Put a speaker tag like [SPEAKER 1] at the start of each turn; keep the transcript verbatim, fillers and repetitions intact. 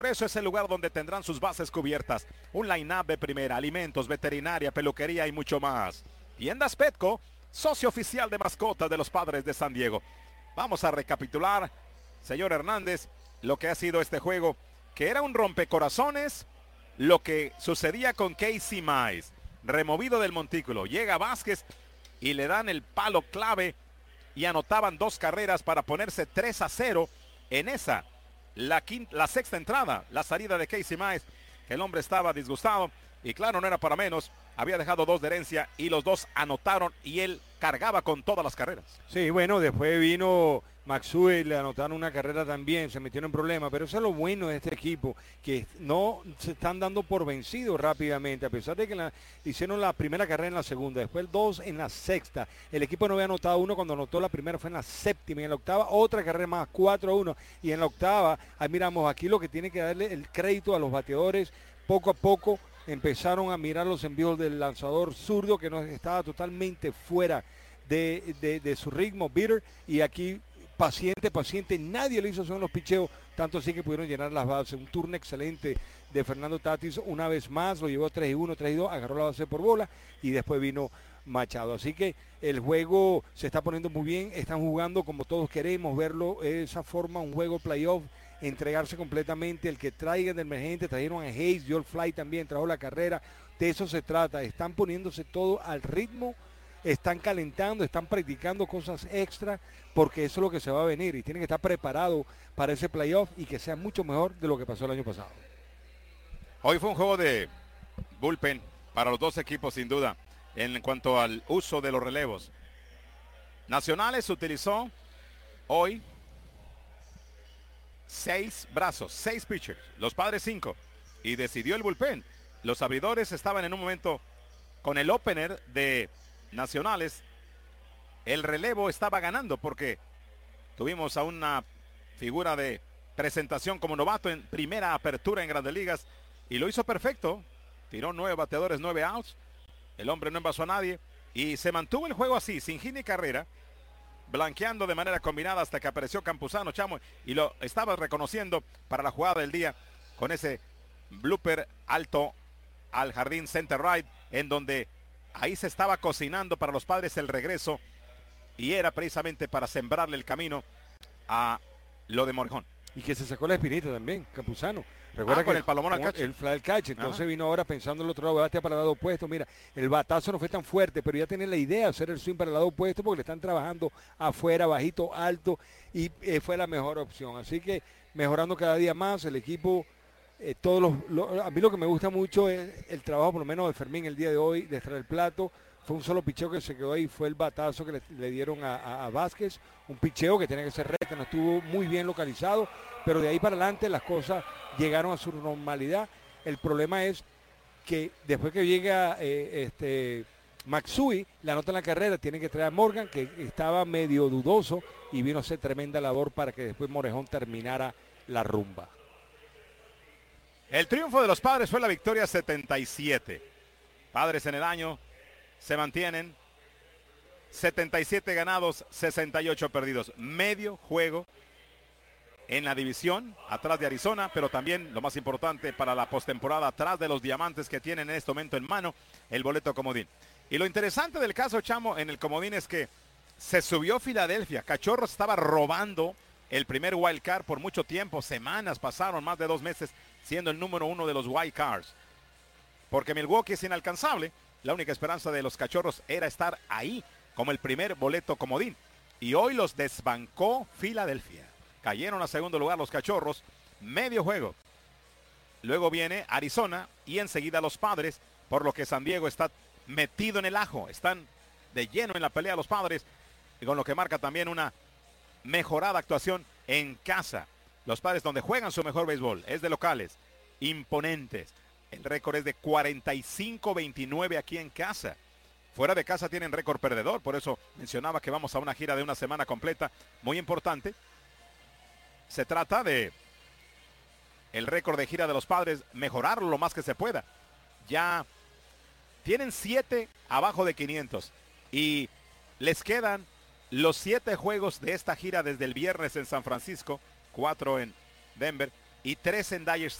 [SPEAKER 1] Por eso es el lugar donde tendrán sus bases cubiertas, un line-up de primera, alimentos, veterinaria, peluquería y mucho más. Tiendas Petco, socio oficial de mascotas de los Padres de San Diego. Vamos a recapitular, señor Hernández, lo que ha sido este juego, que era un rompecorazones, lo que sucedía con Casey Mize, removido del montículo. Llega Vázquez y le dan el palo clave y anotaban dos carreras para ponerse tres a cero en esa. La, quinta, la sexta entrada, la salida de Casey Mize, que el hombre estaba disgustado y claro, no era para menos, había dejado dos de herencia y los dos anotaron y él cargaba con todas las carreras.
[SPEAKER 2] Sí, bueno, después vino Matsui, le anotaron una carrera también, se metieron en problemas, pero eso es lo bueno de este equipo, que no se están dando por vencidos rápidamente, a pesar de que la, hicieron la primera carrera en la segunda, después dos en la sexta, el equipo no había anotado uno, cuando anotó la primera fue en la séptima, y en la octava otra carrera más, cuatro a uno, y en la octava, ahí miramos aquí lo que tiene que darle el crédito a los bateadores, poco a poco empezaron a mirar los envíos del lanzador zurdo, que no estaba totalmente fuera de, de, de su ritmo, Bitter, y aquí paciente, paciente, nadie le hizo son los picheos, tanto así que pudieron llenar las bases. Un turno excelente de Fernando Tatis, una vez más, lo llevó tres y uno, tres y dos, agarró la base por bola y después vino Machado. Así que el juego se está poniendo muy bien, están jugando como todos queremos verlo, de esa forma, un juego playoff, entregarse completamente, el que traigan de emergente, trajeron a Hayes, dio el fly también, trajo la carrera, de eso se trata, están poniéndose todo al ritmo, están calentando, están practicando cosas extra, porque eso es lo que se va a venir y tienen que estar preparados para ese playoff y que sea mucho mejor de lo que pasó el año pasado.
[SPEAKER 1] Hoy fue un juego de bullpen para los dos equipos sin duda, en cuanto al uso de los relevos. Nacionales utilizó hoy seis brazos, seis pitchers, los Padres cinco, y decidió el bullpen. Los abridores estaban en un momento con el opener de Nacionales, el relevo estaba ganando porque tuvimos a una figura de presentación como novato en primera apertura en Grandes Ligas y lo hizo perfecto, tiró nueve bateadores, nueve outs, el hombre no envasó a nadie y se mantuvo el juego así, sin hit ni carrera, blanqueando de manera combinada hasta que apareció Campuzano, Chamo, y lo estaba reconociendo para la jugada del día con ese blooper alto al jardín center right, en donde ahí se estaba cocinando para los Padres el regreso y era precisamente para sembrarle el camino a lo de Morejón.
[SPEAKER 2] Y que se sacó la espinita también, Campuzano. Recuerda
[SPEAKER 1] ah,
[SPEAKER 2] que
[SPEAKER 1] con el palomón al catch.
[SPEAKER 2] El fly al catch, entonces
[SPEAKER 1] Ajá.
[SPEAKER 2] vino ahora pensando en el otro lado, batea para el lado opuesto. Mira, el batazo no fue tan fuerte, pero ya tiene la idea de hacer el swing para el lado opuesto porque le están trabajando afuera, bajito, alto, y eh, fue la mejor opción. Así que mejorando cada día más, el equipo, eh, todos los, lo, a mí lo que me gusta mucho es el trabajo, por lo menos de Fermín el día de hoy, de extraer el plato. Fue un solo picheo que se quedó ahí, fue el batazo que le, le dieron a, a, a Vázquez, un picheo que tenía que ser recto, no estuvo muy bien localizado, pero de ahí para adelante las cosas llegaron a su normalidad. El problema es que después que llega eh, este Matsui, la nota en la carrera, tiene que traer a Morgan, que estaba medio dudoso, y vino a hacer tremenda labor para que después Morejón terminara la rumba.
[SPEAKER 1] El triunfo de los Padres fue la victoria setenta y siete. Padres en el año se mantienen setenta y siete ganados, sesenta y ocho perdidos. Medio juego en la división, atrás de Arizona, pero también, lo más importante para la postemporada, atrás de los Diamantes que tienen en este momento en mano el boleto comodín. Y lo interesante del caso, Chamo, en el comodín es que se subió Filadelfia. Cachorros estaba robando el primer wild card por mucho tiempo, semanas pasaron, más de dos meses, siendo el número uno de los wild cards. Porque Milwaukee es inalcanzable. La única esperanza de los Cachorros era estar ahí como el primer boleto comodín. Y hoy los desbancó Filadelfia. Cayeron a segundo lugar los Cachorros, medio juego. Luego viene Arizona y enseguida los Padres, por lo que San Diego está metido en el ajo. Están de lleno en la pelea los Padres, y con lo que marca también una mejorada actuación en casa. Los Padres donde juegan su mejor béisbol, es de locales, imponentes. El récord es de cuarenta y cinco veintinueve aquí en casa. Fuera de casa tienen récord perdedor, por eso mencionaba que vamos a una gira de una semana completa, muy importante. Se trata de el récord de gira de los Padres, mejorarlo lo más que se pueda. Ya tienen siete abajo de quinientos y les quedan los siete juegos de esta gira desde el viernes en San Francisco, cuatro en Denver, y tres en Dyer